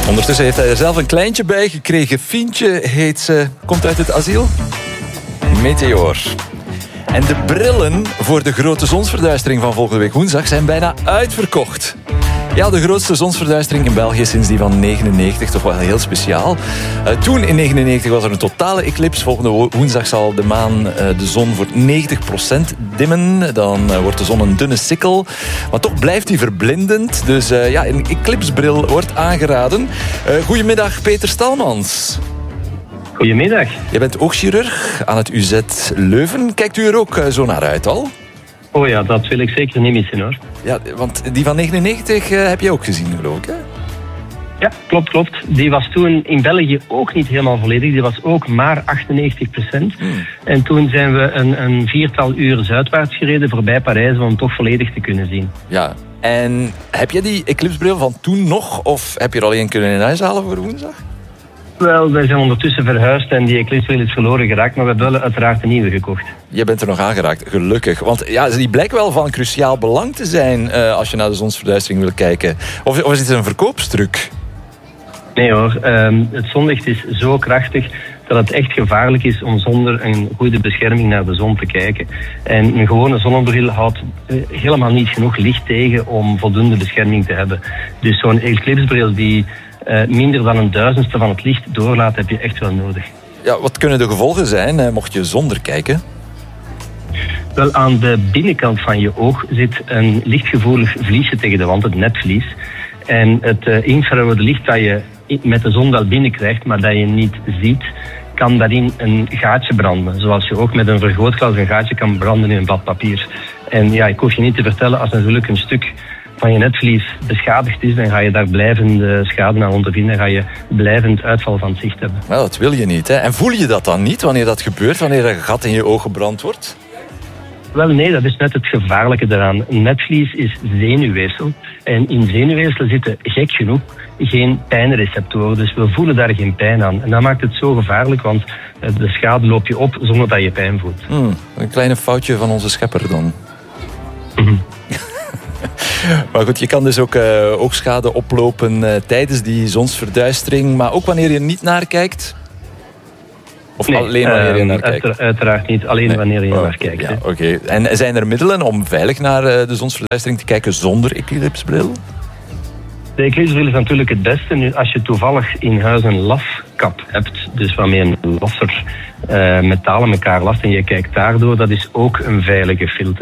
Ondertussen heeft hij er zelf een kleintje bij gekregen. Fientje heet ze. Komt uit het asiel. Meteor. En de brillen voor de grote zonsverduistering van volgende week woensdag zijn bijna uitverkocht. Ja, de grootste zonsverduistering in België sinds die van 99, toch wel heel speciaal. Toen in 99 was er een totale eclips. Volgende woensdag zal de maan de zon voor 90% dimmen. Dan wordt de zon een dunne sikkel. Maar toch blijft hij verblindend. Dus een eclipsbril wordt aangeraden. Goedemiddag, Peter Stalmans. Goedemiddag. Je bent oogchirurg aan het UZ Leuven. Kijkt u er ook zo naar uit al? Oh ja, dat wil ik zeker niet missen hoor. Ja, want die van 99 heb je ook gezien, geloof ik, hè? Ja, klopt. Die was toen in België ook niet helemaal volledig. Die was ook maar 98%. En toen zijn we een 4-tal uur zuidwaarts gereden voorbij Parijs om hem toch volledig te kunnen zien. Ja, en heb je die eclipsbril van toen nog? Of heb je er al een kunnen in huis halen voor woensdag? Wel, wij zijn ondertussen verhuisd en die eclipsbril is verloren geraakt, maar we hebben wel uiteraard een nieuwe gekocht. Je bent er nog aangeraakt, gelukkig. Want ja, die blijkt wel van cruciaal belang te zijn als je naar de zonsverduistering wil kijken. Of is het een verkoopstruc? Nee hoor, het zonlicht is zo krachtig dat het echt gevaarlijk is om zonder een goede bescherming naar de zon te kijken. En een gewone zonnebril houdt helemaal niet genoeg licht tegen om voldoende bescherming te hebben. Dus zo'n eclipsbril die minder dan 1/1000ste van het licht doorlaat, heb je echt wel nodig. Ja, wat kunnen de gevolgen zijn mocht je zonder kijken? Wel, aan de binnenkant van je oog zit een lichtgevoelig vliesje tegen de wand, het netvlies. En het infrarode licht dat je met de zon wel binnenkrijgt, maar dat je niet ziet, kan daarin een gaatje branden. Zoals je ook met een vergrootglas een gaatje kan branden in een blad papier. En ja, ik hoef je niet te vertellen, als natuurlijk een stuk van je netvlies beschadigd is, dan ga je daar blijvende schade aan ondervinden. Dan ga je blijvend uitval van het zicht hebben. Nou, dat wil je niet, hè? En voel je dat dan niet wanneer dat gebeurt, wanneer er een gat in je oog gebrand wordt? Wel nee, dat is net het gevaarlijke daaraan. Een netvlies is zenuwweefsel. En in zenuwweefsel zitten, gek genoeg, geen pijnreceptoren. Dus we voelen daar geen pijn aan. En dat maakt het zo gevaarlijk, want de schade loop je op zonder dat je pijn voelt. Een kleine foutje van onze schepper dan. Maar goed, je kan dus ook oogschade oplopen tijdens die zonsverduistering. Maar ook wanneer je niet naar kijkt? Of nee, alleen wanneer je naar kijkt? Uiteraard niet, alleen wanneer je naar kijkt. Ja, oké. En zijn er middelen om veilig naar de zonsverduistering te kijken zonder eclipsbril? De eclipsbril is natuurlijk het beste. Nu, als je toevallig in huis een laskap hebt, dus waarmee een lasser metaal aan elkaar last en je kijkt daardoor, dat is ook een veilige filter.